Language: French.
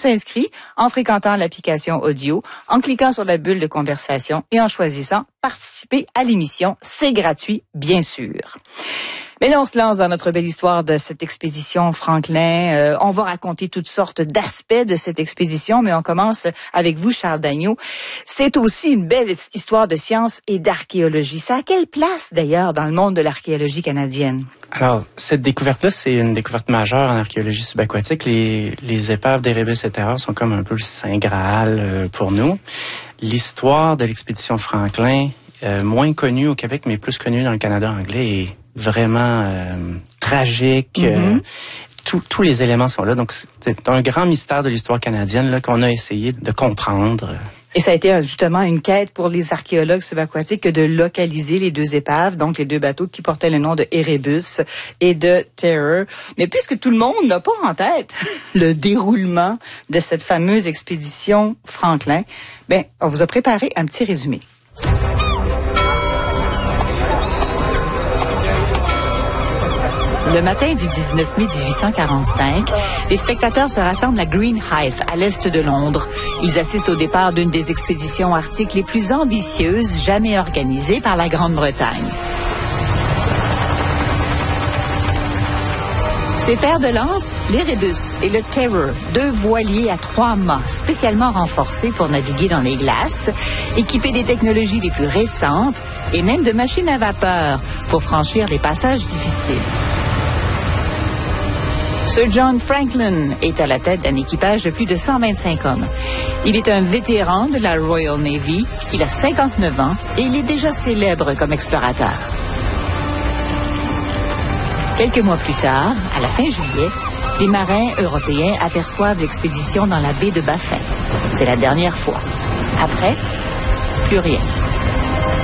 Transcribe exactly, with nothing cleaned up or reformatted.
s'inscrit en fréquentant l'application audio, en cliquant sur la bulle de conversation et en choisissant participer à l'émission. C'est gratuit, bien sûr. Mais là, on se lance dans notre belle histoire de cette expédition Franklin. Euh, on va raconter toutes sortes d'aspects de cette expédition, mais on commence avec vous, Charles Dagneault. C'est aussi une belle histoire de science et d'archéologie. Ça a quelle place, d'ailleurs, dans le monde de l'archéologie canadienne? Alors, cette découverte-là, c'est une découverte majeure en archéologie subaquatique. Les, les épaves d'Erebus et Terror sont comme un peu le Saint Graal euh, pour nous. L'histoire de l'expédition Franklin, euh, moins connue au Québec, mais plus connue dans le Canada anglais, est vraiment euh, tragique. Mm-hmm. euh, tout, tous les éléments sont là. Donc, c'est un grand mystère de l'histoire canadienne là, qu'on a essayé de comprendre. Et ça a été justement une quête pour les archéologues subaquatiques que de localiser les deux épaves, donc les deux bateaux qui portaient le nom de Erebus et de Terror. Mais puisque tout le monde n'a pas en tête le déroulement de cette fameuse expédition Franklin, ben, on vous a préparé un petit résumé. Le matin du dix-neuf mai dix-huit cent quarante-cinq, les spectateurs se rassemblent à Greenhithe, à l'est de Londres. Ils assistent au départ d'une des expéditions arctiques les plus ambitieuses jamais organisées par la Grande-Bretagne. Ces fers de lance, l'Erebus et le Terror, deux voiliers à trois mâts spécialement renforcés pour naviguer dans les glaces, équipés des technologies les plus récentes et même de machines à vapeur pour franchir les passages difficiles. Sir John Franklin est à la tête d'un équipage de plus de cent vingt-cinq hommes. Il est un vétéran de la Royal Navy, il a cinquante-neuf ans et il est déjà célèbre comme explorateur. Quelques mois plus tard, à la fin juillet, les marins européens aperçoivent l'expédition dans la baie de Baffin. C'est la dernière fois. Après, plus rien.